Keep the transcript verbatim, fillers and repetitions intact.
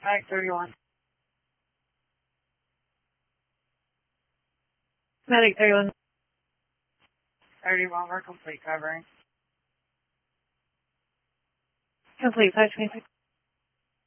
Medic thirty-one. Medic thirty-one. thirty-one, we're complete covering. Complete, five twenty-six.